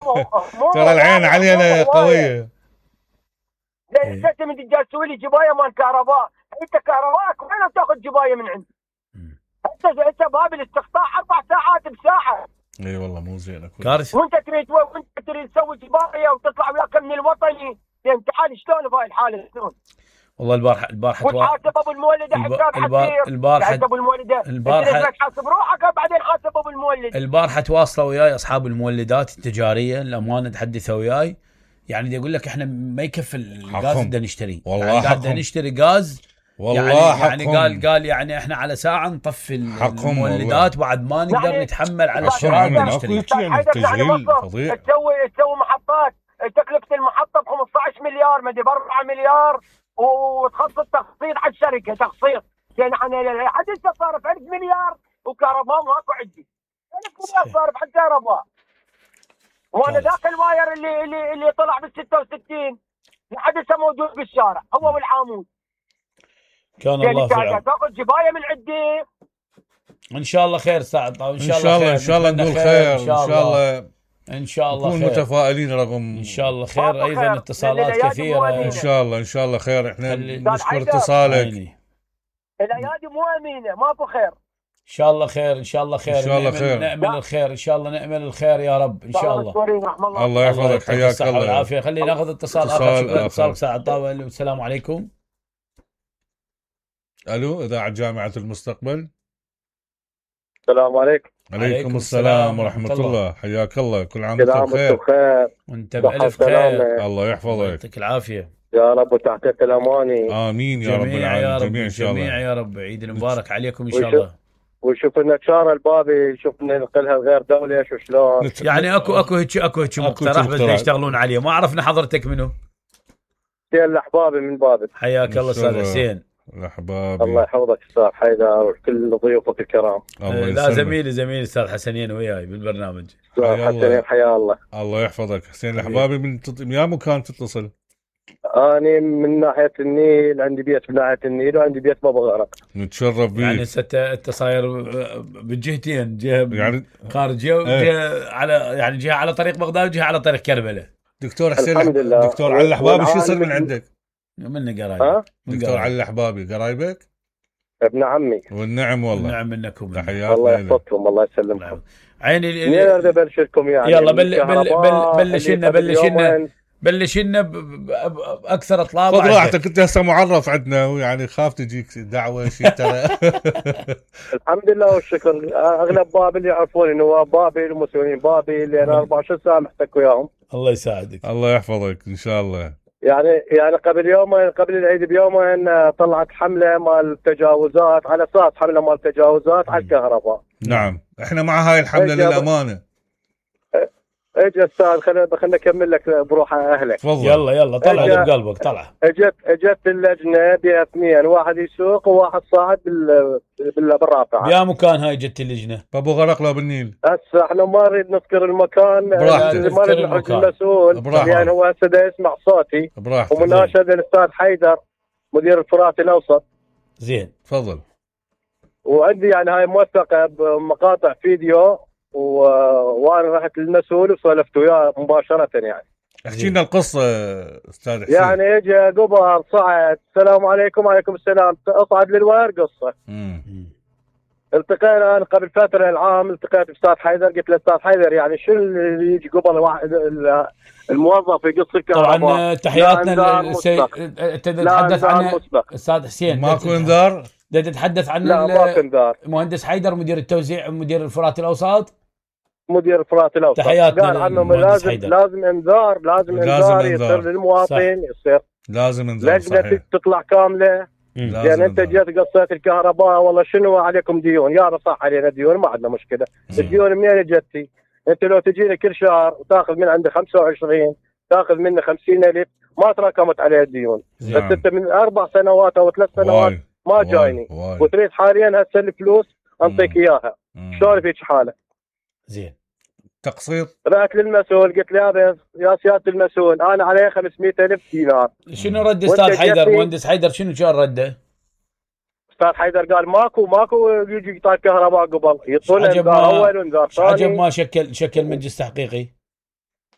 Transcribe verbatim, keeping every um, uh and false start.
ترى العين علينا قويه. ليش انت من تجي تسوي لي جبايه مال كهرباء؟ انت كهربائك وين تاخذ جبايه من عندي؟ انت انت باب الاستقطاع اربع ساعات بساعه. اي والله مو زين كارثه. وانت تريد وانت تريد تسوي جبايه وتطلع وياك من الوطني. يعني تعال شلون بهاي الحاله شلون؟ والله البارحه البارحه وتحاسب ابو المولد حساب حسير. البارحه ابو المولد البارحه تحاسب روحك بعدين حاسب ابو المولد. البارحه تواصلوا وياي اصحاب المولدات التجاريه الامانه تحدثوا وياي يعني يقول لك احنا ما يكفي الغاز بدنا نشتري. والله يعني قاعد نشتري غاز والله يعني, يعني قال قال يعني احنا على ساعه نطفي المولدات بعد ما نقدر يعني نتحمل على الشراء اللي نشتري. يعني التشغيل فظيع. تسوي تسوي محطات تكلفه المحطه ب خمسة عشر مليار ما ادري ب أربعة مليار وتخصص تخصيص على الشركه تخصيص. يعني انا حد هسه صارف ألف مليار وكهرباء ماكو عندي. ألف مليار صارف على الكهرباء. وانا ذاك الواير اللي اللي اللي طلع بال ستة وستين لحد هسه موجود بالشارع هو والعامود. كان الله في العون. تاخذ جبايه من عندي. ان شاء الله خير سعد. ان شاء الله ان شاء الله نقول خير. ان شااء الله ان شاء الله نكون متفائلين رغم ان شاء الله خير. ايضا اتصالات كثيره ان شاء الله ان شاء الله خير. احنا نشكر اتصالك. الايادي مو امينه ماكو خير. ان شاء الله خير ان شاء الله خير ان شاء الله خير. نأمل الخير ان شاء الله نأمل الخير يا رب ان شاء الله. الله, الله يحفظك حياك الله والعافيه. خلينا ناخذ اتصال اخر. اتصالك ساعه طاوله. السلام عليكم. الو اذاعه جامعه المستقبل. السلام عليكم. عليكم السلام ورحمه الله. الله. حياك الله. كل عام وانت بخير. بخير وانت بألف خير. الله يحفظك. يعطيك العافيه يا رب وتحقيق الاماني. امين يا رب العالمين. جميع ان شاء الله. جميع يا رب. عيد المبارك عليكم ان شاء الله. وشوف ان شار البابي شوف ننقلها غير دولة شو شلون. يعني اكو اكو هيك اكو هيك مقترح بس يشتغلون عليه. ما عرفنا حضرتك منو؟ حسين الاحبابي من بابل. حياك الله استاذ حسين. الاحبابي. الله يحفظك استاذ حيدر وكل ضيوفك الكرام. لا زميلي زميلي استاذ حسنين وياي بالبرنامج. حسنين حيا الله. الله يحفظك. حسين الاحبابي من يا مكان تتصل؟ أنا من ناحية النيل عندي بيت من ناحية النيل وعندي بيت بابا غرق. نتشرف بيك. يعني ست أنت صاير بالجهتين جهة يعني خارجية وجهة ايه. على يعني جهة على طريق بغداد وجهة على طريق كربلاء. دكتور حسين الحمد لله. دكتور علي الأحبابي شو يصير من عندك؟ من قرايبك. دكتور علي الأحبابي قرايبك؟ ابن عمي. والنعم والله. والنعم منكم. تحياتنا. الله يحفظكم الله يسلمكم. عيني منين اريد ابلشكم يعني. يلا بل بل بل بلشنا بلشنا بلشنا باكثر اطلاب. خذ راحتك انت هسه معرف عندنا ويعني خاف تجيك دعوه شيء ترى. الحمد لله والشكر. اغلب بابل يعرفوني نواب بابل ومسؤولين بابل لان أربعة وعشرين ساعه محتك وياهم. الله يساعدك. الله يحفظك ان شاء الله. يعني يعني قبل يومين قبل العيد بيومين طلعت حمله مال تجاوزات على اساس حمله مال تجاوزات على الكهرباء. نعم احنا مع هاي الحمله للامانه. اجى استاذ خلينا خلينا نكمل لك بروح اهلك. تفضل. يلا يلا طلع اللي بقلبك طلع. اجت اجت اللجنه بها اثنين واحد يسوق وواحد صاعد بال بالرافعه. يا مكان هاي جت اللجنه؟ بابو غرق لو بالنيل. هسه احنا ما نريد نذكر المكان براحتك. ما نريد نحكي المسؤول يعني هو هسه دا يسمع صوتي. براحتك. ومناشده الاستاذ حيدر مدير الفرات الاوسط. زين تفضل. وعندي يعني هاي موثقه بمقاطع فيديو و... وانا رحت للمسؤول وسولفت وياه مباشره يعني. احكي لنا القصه استاذ حسين. يعني اجى قبر صعد السلام عليكم وعليكم السلام اصعد للواير قصه. امم التقينا انا قبل فتره العام التقيت باستاذ حيدر قلت له استاذ حيدر يعني شو اللي يجي قبل واحد الموظف يقص الكهرباء. طبعا تحياتنا تتحدث عن استاذ حسين. ماكو انذار؟ تتحدث عن لا ماكو انذار. المهندس حيدر مدير التوزيع مدير الفرات الاوسط. مدير الفرات الاوسط تحياتنا. قال عنه لازم حيدر. لازم انذار لازم انذار يصير للمواطن يصير لازم انذار. لجنه تطلع كامله. يعني انت جيت قصيت الكهرباء والله شنو عليكم ديون؟ يا صح علينا ديون ما عندنا مشكله. الديون منين جتي؟ انت لو تجيني كل شهر وتاخذ من عندي خمسة وعشرين تاخذ مني خمسين ألف ما تراكمت علي الديون. بس انت من اربع سنوات او ثلاث سنوات واي. ما جايني وتريد حاليا هسه الفلوس انطيك اياها. شلون فيك حاله؟ زين تقسيط. رحت للمسؤول قلت له يا يا سياده المسؤول انا علي خمسمئة ألف دينار. شنو رد استاذ حيدر؟ مهندس حيدر شنو كان رده؟ استاذ حيدر قال ماكو ماكو يجي يقطع الكهرباء قبل يعطونا انذار اول وانذار ثاني. عجب ما شكل شكل مجلس تحقيقي.